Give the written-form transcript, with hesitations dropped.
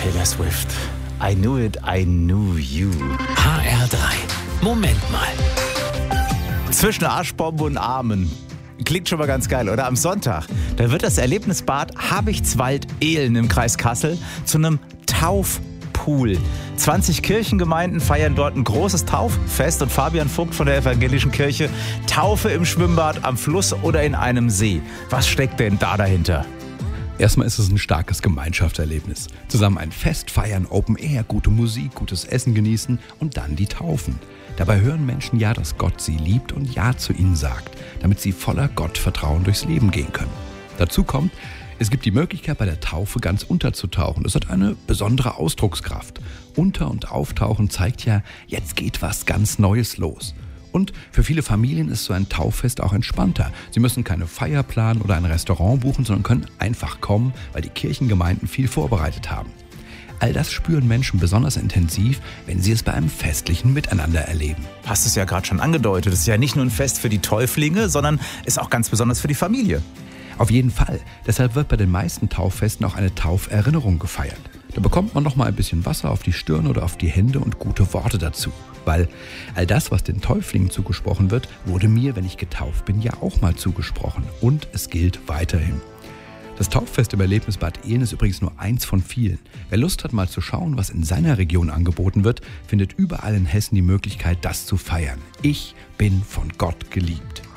Taylor Swift. I knew it, I knew you. HR3. Moment mal. Zwischen Arschbombe und Armen. Klingt schon mal ganz geil, oder? Am Sonntag, da wird das Erlebnisbad Habichtswald-Ehlen im Kreis Kassel zu einem Taufpool. 20 Kirchengemeinden feiern dort ein großes Tauffest und Fabian Vogt von der Evangelischen Kirche: Taufe im Schwimmbad, am Fluss oder in einem See. Was steckt denn da dahinter? Erstmal ist es ein starkes Gemeinschaftserlebnis. Zusammen ein Fest feiern, Open Air, gute Musik, gutes Essen genießen und dann die Taufen. Dabei hören Menschen ja, dass Gott sie liebt und Ja zu ihnen sagt, damit sie voller Gottvertrauen durchs Leben gehen können. Dazu kommt, es gibt die Möglichkeit, bei der Taufe ganz unterzutauchen. Das hat eine besondere Ausdruckskraft. Unter- und Auftauchen zeigt ja, jetzt geht was ganz Neues los. Und für viele Familien ist so ein Tauffest auch entspannter. Sie müssen keine Feier planen oder ein Restaurant buchen, sondern können einfach kommen, weil die Kirchengemeinden viel vorbereitet haben. All das spüren Menschen besonders intensiv, wenn sie es bei einem festlichen Miteinander erleben. Hast es ja gerade schon angedeutet. Es ist ja nicht nur ein Fest für die Täuflinge, sondern ist auch ganz besonders für die Familie. Auf jeden Fall. Deshalb wird bei den meisten Tauffesten auch eine Tauferinnerung gefeiert. Da bekommt man noch mal ein bisschen Wasser auf die Stirn oder auf die Hände und gute Worte dazu. Weil all das, was den Täuflingen zugesprochen wird, wurde mir, wenn ich getauft bin, ja auch mal zugesprochen. Und es gilt weiterhin. Das Tauffest im Erlebnisbad Ehlen ist übrigens nur eins von vielen. Wer Lust hat, mal zu schauen, was in seiner Region angeboten wird, findet überall in Hessen die Möglichkeit, das zu feiern. Ich bin von Gott geliebt.